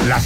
Las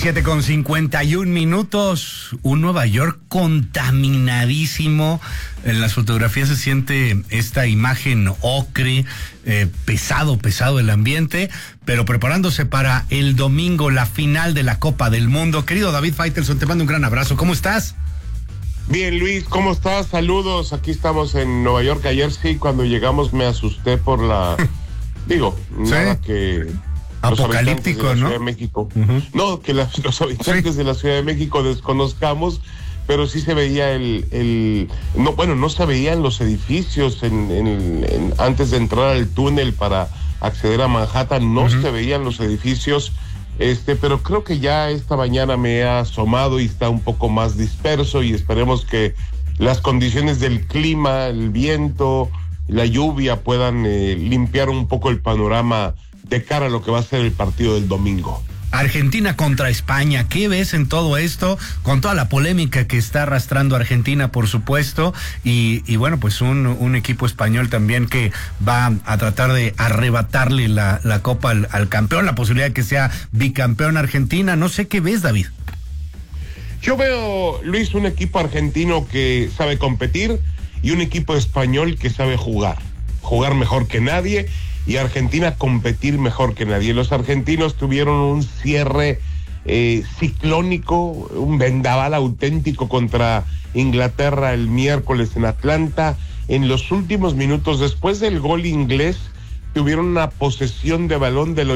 7:51. Un Nueva York contaminadísimo. En las fotografías se siente esta imagen ocre, pesado el ambiente, pero preparándose para el domingo, la final de la Copa del Mundo. Querido David Faitelson, te mando un gran abrazo. ¿Cómo estás? Bien, Luis, ¿cómo estás? Saludos. Aquí estamos en Nueva York. Ayer sí, cuando llegamos me asusté por la... nada que... Apocalíptico, ¿no? Ciudad de México. No, que los habitantes de la Ciudad de México desconozcamos, pero sí se veía no se veían los edificios antes de entrar al túnel para acceder a Manhattan, no se veían los edificios, pero creo que ya esta mañana me he asomado y está un poco más disperso, y esperemos que las condiciones del clima, el viento, la lluvia puedan limpiar un poco el panorama de cara a lo que va a ser el partido del domingo. Argentina contra España, ¿qué ves en todo esto? Con toda la polémica que está arrastrando Argentina, por supuesto, y bueno, pues un equipo español también que va a tratar de arrebatarle la copa al campeón, la posibilidad de que sea bicampeón Argentina. No sé qué ves, David. Yo veo, Luis, un equipo argentino que sabe competir y un equipo español que sabe jugar mejor que nadie, y Argentina competir mejor que nadie. Los argentinos tuvieron un cierre ciclónico, un vendaval auténtico contra Inglaterra el miércoles en Atlanta. En los últimos minutos, después del gol inglés, tuvieron una posesión de balón del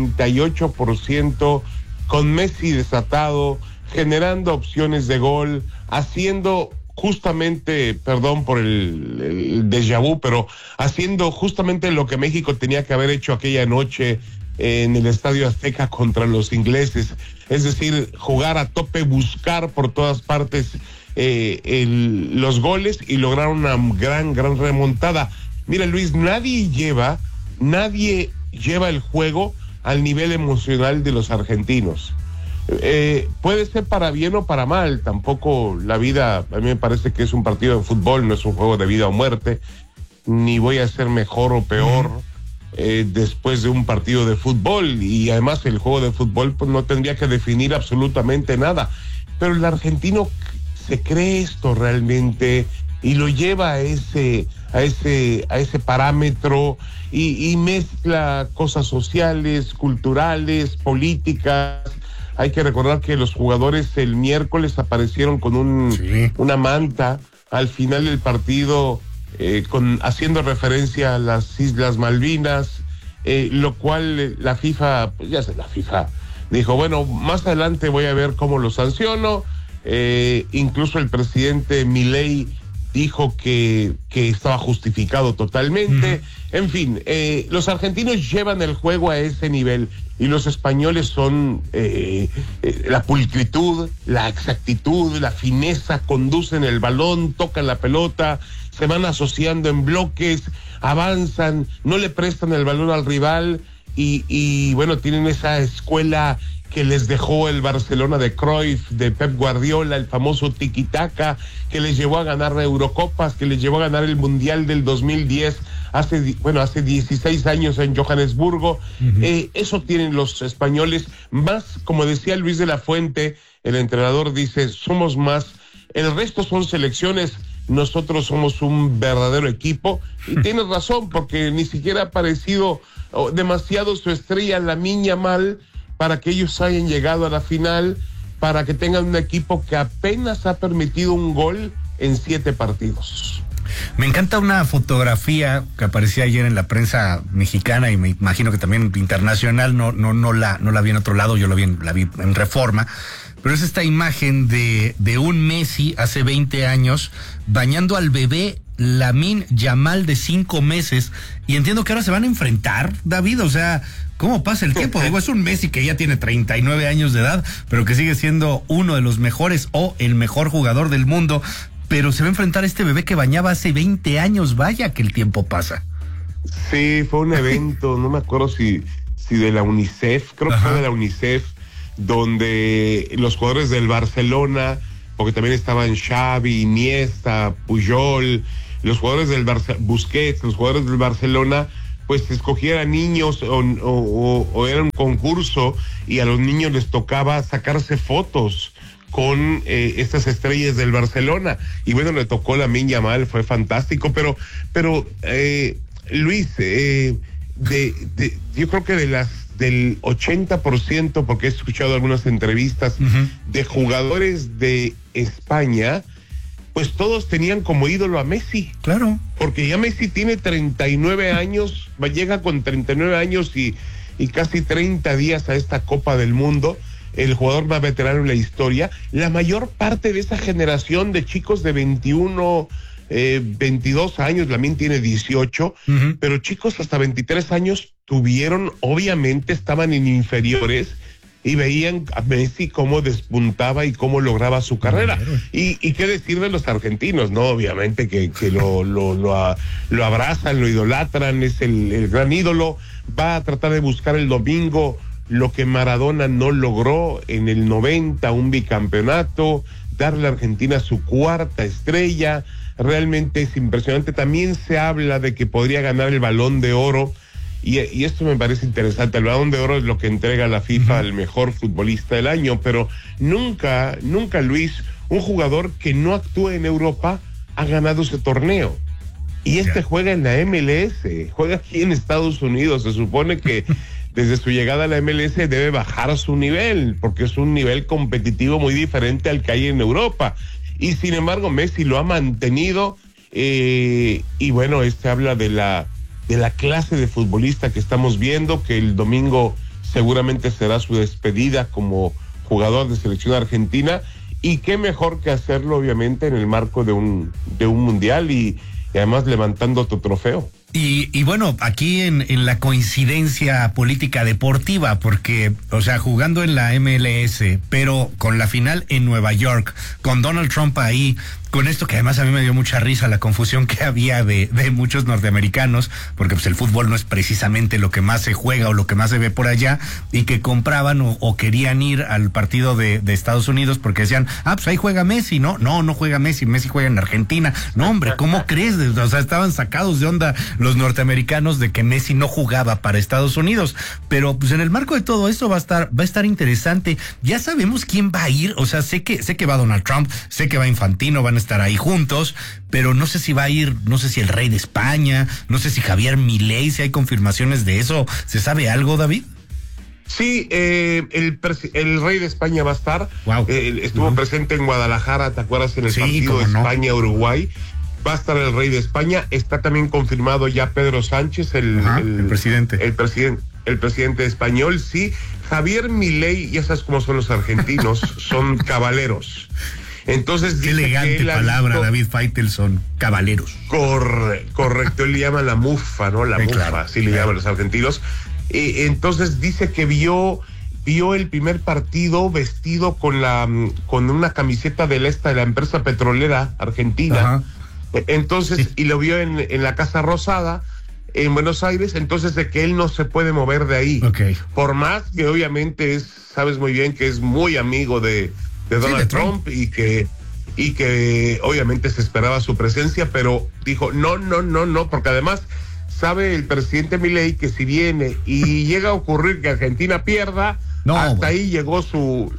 88%, con Messi desatado, generando opciones de gol, haciendo... justamente, perdón por el déjà vu, pero haciendo justamente lo que México tenía que haber hecho aquella noche en el Estadio Azteca contra los ingleses, es decir, jugar a tope, buscar por todas partes los goles y lograr una gran remontada. Mira, Luis, nadie lleva el juego al nivel emocional de los argentinos. Puede ser para bien o para mal, tampoco la vida, a mí me parece que es un partido de fútbol, no es un juego de vida o muerte, ni voy a ser mejor o peor después de un partido de fútbol, y además el juego de fútbol pues no tendría que definir absolutamente nada, pero el argentino se cree esto realmente y lo lleva a ese parámetro y mezcla cosas sociales, culturales, políticas. Hay que recordar que los jugadores el miércoles aparecieron con una manta al final del partido, haciendo referencia a las Islas Malvinas, lo cual la FIFA dijo, bueno, más adelante voy a ver cómo lo sanciono. Incluso el presidente Milei dijo que estaba justificado totalmente. En fin, los argentinos llevan el juego a ese nivel, y los españoles son la pulcritud, la exactitud, la fineza, conducen el balón, tocan la pelota, se van asociando en bloques, avanzan, no le prestan el balón al rival, y bueno, tienen esa escuela que les dejó el Barcelona de Cruyff, de Pep Guardiola, el famoso tiki-taka, que les llevó a ganar Eurocopas, que les llevó a ganar el Mundial del 2010, hace 16 años en Johannesburgo. Eso tienen los españoles, más, como decía Luis de la Fuente, el entrenador dice, somos más, el resto son selecciones, nosotros somos un verdadero equipo, y tienes razón, porque ni siquiera ha aparecido demasiado su estrella, Lamine Yamal, para que ellos hayan llegado a la final, para que tengan un equipo que apenas ha permitido un gol en 7 partidos. Me encanta una fotografía que aparecía ayer en la prensa mexicana, y me imagino que también internacional, no la vi en otro lado, yo la vi en Reforma, pero es esta imagen de un Messi hace 20 años bañando al bebé Lamine Yamal de 5 meses, y entiendo que ahora se van a enfrentar, David, o sea, ¿cómo pasa el tiempo? Digo, es un Messi que ya tiene 39 años de edad, pero que sigue siendo uno de los mejores o el mejor jugador del mundo, pero se va a enfrentar a este bebé que bañaba hace 20 años, vaya que el tiempo pasa. Sí, fue un evento, no me acuerdo si de la UNICEF, creo que fue de la UNICEF, donde los jugadores del Barcelona, porque también estaban Xavi, Iniesta, Puyol, los jugadores del Busquets, los jugadores del Barcelona, pues escogiera niños o era un concurso y a los niños les tocaba sacarse fotos con estas estrellas del Barcelona. Y bueno, le tocó Lamine Yamal, fue fantástico, pero Luis, yo creo que del 80%, porque he escuchado algunas entrevistas de jugadores de España, pues todos tenían como ídolo a Messi. Claro. Porque ya Messi tiene 39 años, llega con 39 años y casi 30 días a esta Copa del Mundo, el jugador más veterano en la historia. La mayor parte de esa generación de chicos de 21, 22 años, Lamine tiene 18, pero chicos hasta 23 años obviamente estaban en inferiores y veían a Messi cómo despuntaba y cómo lograba su carrera. Y qué decir de los argentinos, ¿no? Obviamente que lo abrazan, lo idolatran, es el gran ídolo. Va a tratar de buscar el domingo lo que Maradona no logró en el 90, un bicampeonato, darle a Argentina su cuarta estrella. Realmente es impresionante. También se habla de que podría ganar el Balón de Oro. Y esto me parece interesante. El Balón de Oro es lo que entrega la FIFA al mejor futbolista del año, pero nunca, Luis, un jugador que no actúe en Europa ha ganado ese torneo. Y juega en la MLS, juega aquí en Estados Unidos. Se supone que desde su llegada a la MLS debe bajar su nivel, porque es un nivel competitivo muy diferente al que hay en Europa. Y sin embargo, Messi lo ha mantenido, y bueno, habla de la clase de futbolista que estamos viendo, que el domingo seguramente será su despedida como jugador de selección argentina, y qué mejor que hacerlo obviamente en el marco de un mundial y además levantando tu trofeo. Y bueno, aquí en la coincidencia política deportiva, porque, o sea, jugando en la MLS, pero con la final en Nueva York, con Donald Trump ahí, con esto que además a mí me dio mucha risa, la confusión que había de muchos norteamericanos, porque pues el fútbol no es precisamente lo que más se juega o lo que más se ve por allá, y que compraban o querían ir al partido de Estados Unidos porque decían, pues ahí juega Messi, no juega Messi juega en Argentina. No, hombre, ¿cómo crees? O sea, estaban sacados de onda los norteamericanos de que Messi no jugaba para Estados Unidos. Pero pues en el marco de todo esto va a estar interesante. Ya sabemos quién va a ir, o sea, sé que va Donald Trump, sé que va Infantino, van a estar ahí juntos, pero no sé si va a ir, no sé si el rey de España, no sé si Javier Milei, si hay confirmaciones de eso. ¿Se sabe algo, David? Sí, el rey de España va a estar. Wow. Estuvo presente en Guadalajara, ¿te acuerdas? En el partido de España-Uruguay. Va a estar el rey de España. Está también confirmado ya Pedro Sánchez, el presidente. El presidente español, sí. Javier Milei, ya sabes cómo son los argentinos, son caballeros. Entonces qué elegante palabra, David Faitelson, caballeros. Correcto, él le llama la mufa, ¿no? La mufa, claro, así le llaman los argentinos. Entonces dice que vio el primer partido vestido con una camiseta de la empresa petrolera argentina. Entonces, y lo vio en la Casa Rosada en Buenos Aires, entonces de que él no se puede mover de ahí. Por más que obviamente sabes muy bien que es muy amigo de Donald Trump y que obviamente se esperaba su presencia, pero dijo no, porque además sabe el presidente Milei que si viene y llega a ocurrir que Argentina pierda, ahí llegó su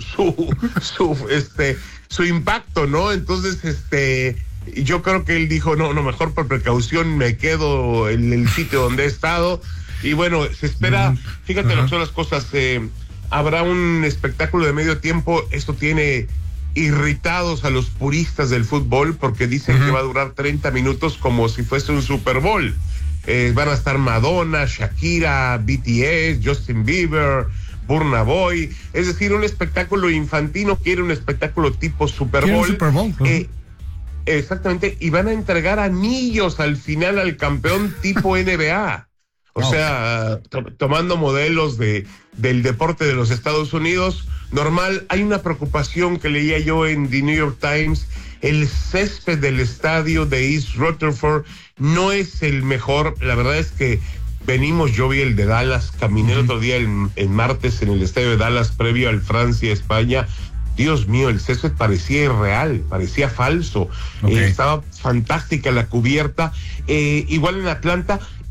impacto, ¿no? Entonces, yo creo que él dijo, no, mejor por precaución me quedo en el sitio donde he estado. Y bueno, se espera, fíjate lo que son las cosas, habrá un espectáculo de medio tiempo. Esto tiene irritados a los puristas del fútbol porque dicen que va a durar 30 minutos como si fuese un Super Bowl. Van a estar Madonna, Shakira, BTS, Justin Bieber, Burna Boy, es decir, un espectáculo infantino. Quiere un espectáculo tipo Super Bowl. Exactamente, y van a entregar anillos al final al campeón tipo NBA. O sea, tomando modelos del deporte de los Estados Unidos. Normal, hay una preocupación que leía yo en The New York Times. El césped del estadio de East Rutherford no es el mejor. La verdad es que yo vi el de Dallas, caminé el otro día el martes en el estadio de Dallas previo al Francia-España. Dios mío, el césped parecía irreal, parecía falso. Estaba fantástica la cubierta. Igual en Atlanta.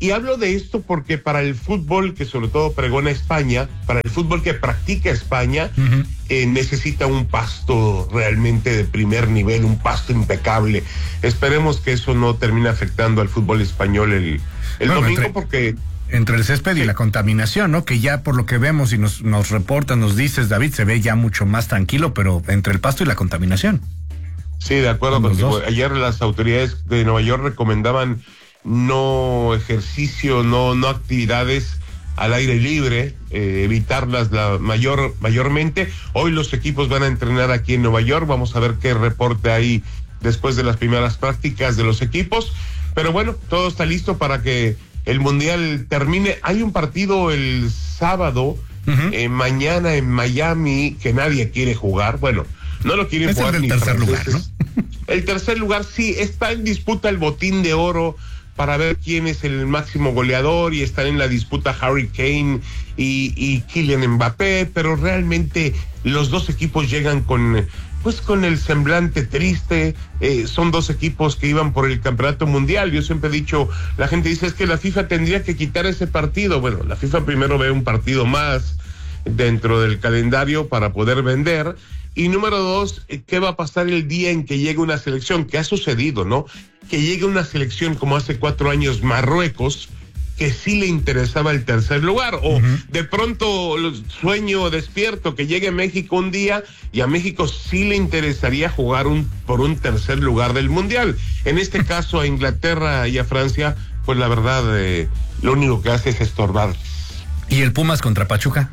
Y hablo de esto porque para el fútbol que sobre todo pregona España, para el fútbol que practica España, necesita un pasto realmente de primer nivel, un pasto impecable. Esperemos que eso no termine afectando al fútbol español el domingo, porque... Entre el césped y la contaminación, ¿no? Que ya por lo que vemos y nos reportan, nos dices, David, se ve ya mucho más tranquilo, pero entre el pasto y la contaminación. Sí, de acuerdo contigo. Ayer las autoridades de Nueva York recomendaban no ejercicio, no actividades al aire libre, evitarlas mayormente. Hoy los equipos van a entrenar aquí en Nueva York, vamos a ver qué reporte hay después de las primeras prácticas de los equipos, pero bueno, todo está listo para que el Mundial termine. Hay un partido el sábado, mañana en Miami, que nadie quiere jugar. Bueno, no lo quieren jugar ni franceses. Lugar, ¿no? El tercer lugar, sí, está en disputa el botín de oro para ver quién es el máximo goleador, y están en la disputa Harry Kane y Kylian Mbappé, pero realmente los dos equipos llegan con el semblante triste. Son dos equipos que iban por el campeonato mundial. Yo siempre he dicho, la gente dice, es que la FIFA tendría que quitar ese partido. Bueno, la FIFA primero ve un partido más dentro del calendario para poder vender. Y número dos, ¿qué va a pasar el día en que llegue una selección? Que ha sucedido, ¿no? Que llegue una selección como hace 4 años Marruecos, que sí le interesaba el tercer lugar, o de pronto sueño despierto que llegue México un día y a México sí le interesaría jugar por un tercer lugar del Mundial. En este caso a Inglaterra y a Francia, pues la verdad, lo único que hace es estorbar. ¿Y el Pumas contra Pachuca?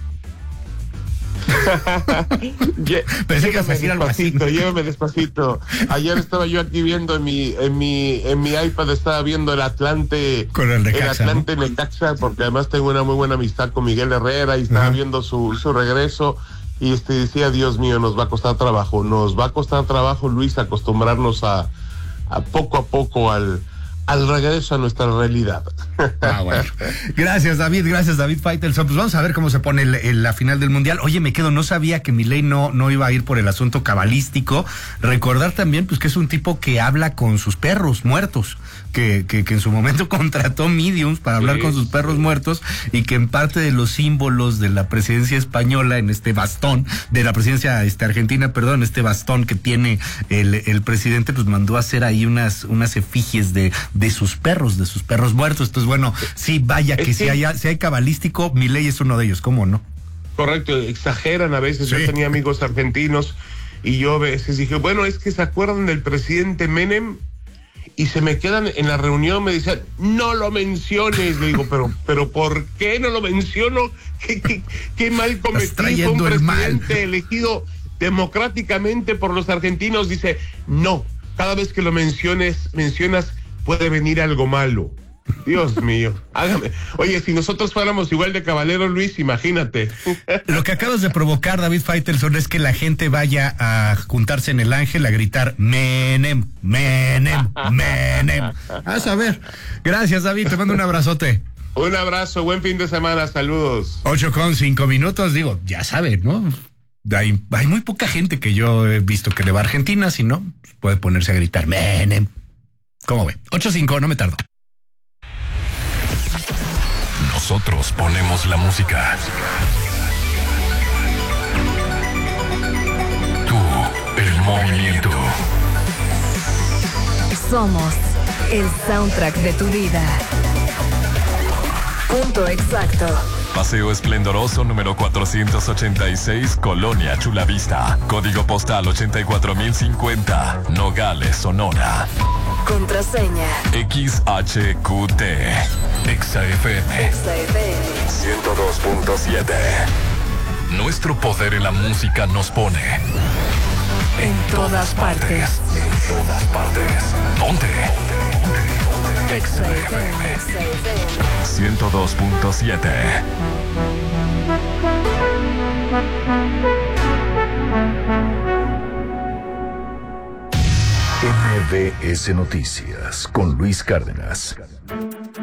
Pensé que ibas a decir algo así. Llévame despacito. Ayer estaba yo aquí viendo en mi iPad, estaba viendo el Atlante con el Necaxa, Atlante Necaxa, porque además tengo una muy buena amistad con Miguel Herrera y estaba viendo su regreso y decía, Dios mío, nos va a costar trabajo, Luis, acostumbrarnos a poco al regreso a nuestra realidad. Bueno. Gracias, David Faitelson. Pues vamos a ver cómo se pone la final del Mundial. Oye, no sabía que Milei no iba a ir por el asunto cabalístico. Recordar también, pues, que es un tipo que habla con sus perros muertos, que en su momento contrató mediums para hablar con sus perros muertos, y que en parte de los símbolos de la presidencia española, en este bastón, de la presidencia argentina, perdón, este bastón que tiene el presidente, pues mandó a hacer ahí unas efigies de sus perros muertos. Entonces, bueno, sí, vaya que si hay cabalístico, Milei es uno de ellos, ¿cómo no? Correcto, exageran a veces. Sí. Yo tenía amigos argentinos y yo a veces dije, bueno, es que se acuerdan del presidente Menem, y se me quedan en la reunión, me dicen, no lo menciones. Le digo, pero ¿por qué no lo menciono? ¿Qué mal cometí? Fue un presidente elegido democráticamente por los argentinos. Dice, no, cada vez que lo mencionas, puede venir algo malo. Dios mío, hágame. Oye, si nosotros fuéramos igual de caballeros, Luis, imagínate. Lo que acabas de provocar, David Faitelson, es que la gente vaya a juntarse en el Ángel a gritar Menem, Menem, Menem. A saber. Gracias, David, te mando un abrazote. Un abrazo, buen fin de semana, saludos. 8:05, digo, ya saben, ¿no? Hay muy poca gente que yo he visto que le va a Argentina, si no, puede ponerse a gritar Menem. ¿Cómo ve? 8:05, no me tardo. Nosotros ponemos la música. Tú, el movimiento. Somos el soundtrack de tu vida. Punto exacto. Paseo Esplendoroso número 486, Colonia Chulavista. Código postal 84050, Nogales, Sonora. Contraseña XHQT. XFM 102.7. Nuestro poder en la música nos pone en todas partes. En todas partes. Ponte. XFM 102.7. MBS Noticias con Luis Cárdenas.